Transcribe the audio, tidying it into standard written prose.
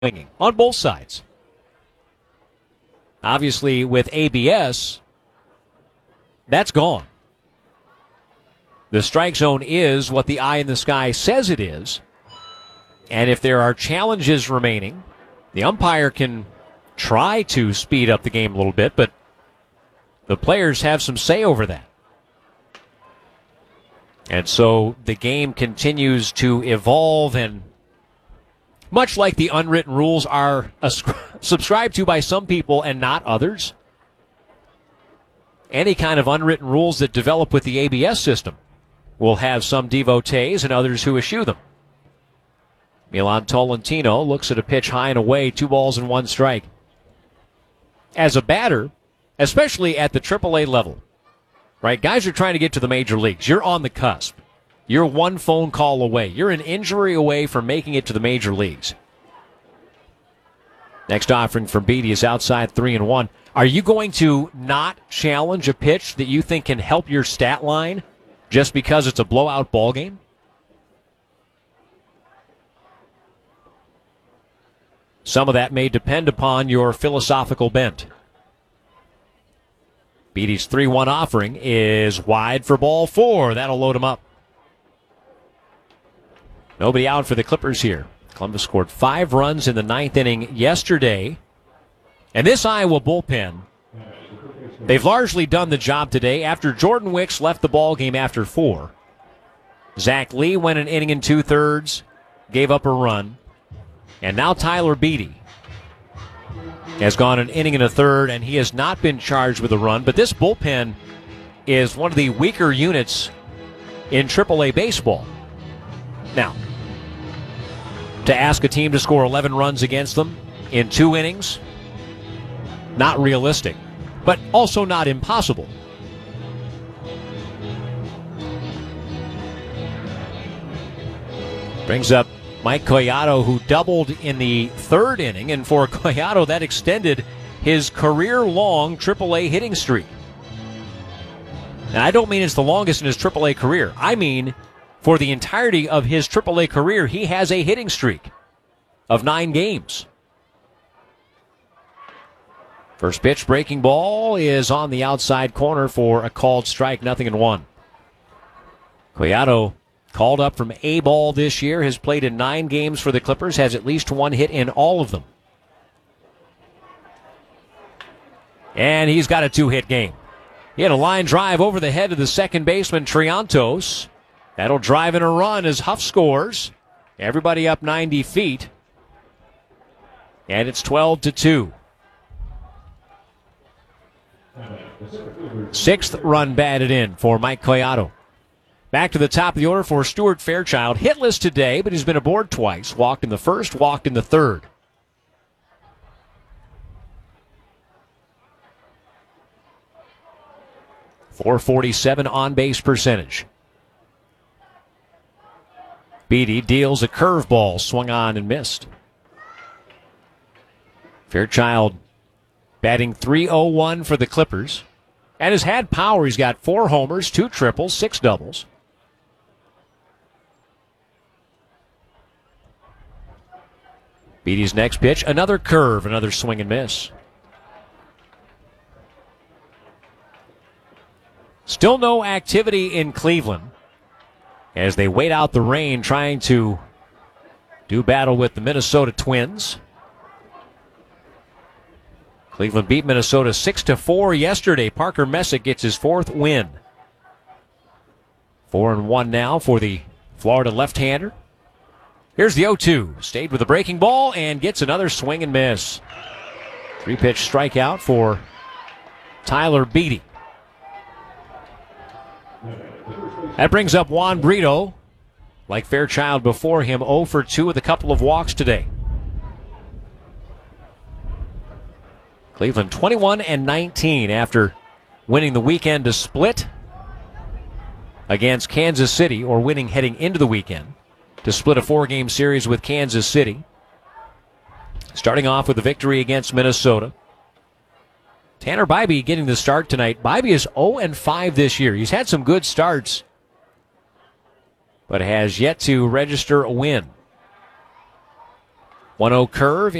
swinging on both sides. Obviously, with ABS, that's gone. The strike zone is what the eye in the sky says it is. And if there are challenges remaining, the umpire can try to speed up the game a little bit, but the players have some say over that. And so the game continues to evolve, and much like the unwritten rules are subscribed to by some people and not others, any kind of unwritten rules that develop with the ABS system will have some devotees and others who eschew them. Milan Tolentino looks at a pitch high and away, 2 balls and 1 strike. As a batter, especially at the AAA level, right? Guys are trying to get to the major leagues. You're on the cusp. You're one phone call away. You're an injury away from making it to the major leagues. Next offering from Beatty is outside 3-1. Are you going to not challenge a pitch that you think can help your stat line just because it's a blowout ball game? Some of that may depend upon your philosophical bent. Beatty's 3-1 offering is wide for ball 4. That'll load him up. Nobody out for the Clippers here. Columbus scored 5 runs in the 9th inning yesterday. And this Iowa bullpen, they've largely done the job today after Jordan Wicks left the ball game after 4. Zach Lee went an inning and 2/3, gave up a run. And now Tyler Beatty has gone an inning and a third, and he has not been charged with a run. But this bullpen is one of the weaker units in AAA baseball. Now, to ask a team to score 11 runs against them in 2 innings, not realistic, but also not impossible. Brings up Mike Collado, who doubled in the 3rd inning, and for Collado, that extended his career-long AAA hitting streak. And I don't mean it's the longest in his AAA career. I mean, for the entirety of his AAA career, he has a hitting streak of 9 games. First pitch, breaking ball, is on the outside corner for a called strike, 0-1. Collado, called up from A-ball this year, has played in 9 games for the Clippers, has at least 1 hit in all of them. And he's got a 2-hit game. He had a line drive over the head of the second baseman, Triantos. That'll drive in a run as Huff scores. Everybody up 90 feet. And it's 12-2. 6th run batted in for Mike Collado. Back to the top of the order for Stuart Fairchild. Hitless today, but he's been aboard twice. Walked in the 1st, walked in the 3rd. .447 on-base percentage. Beatty deals a curveball, swung on and missed. Fairchild batting .301 for the Clippers. And has had power. He's got 4 homers, 2 triples, 6 doubles. Beatty's next pitch, another curve, another swing and miss. Still no activity in Cleveland as they wait out the rain, trying to do battle with the Minnesota Twins. Cleveland beat Minnesota 6-4 yesterday. Parker Messick gets his 4th win. 4-1 now for the Florida left-hander. Here's the 0-2. Stayed with a breaking ball and gets another swing and miss. 3-pitch strikeout for Tyler Beatty. That brings up Juan Brito. Like Fairchild before him, 0 for 2 with a couple of walks today. Cleveland 21-19 after winning the weekend to split against Kansas City, or winning heading into the weekend to split a 4-game series with Kansas City. Starting off with a victory against Minnesota. Tanner Bybee getting the start tonight. Bybee is 0-5 this year. He's had some good starts, but has yet to register a win. 1-0 curve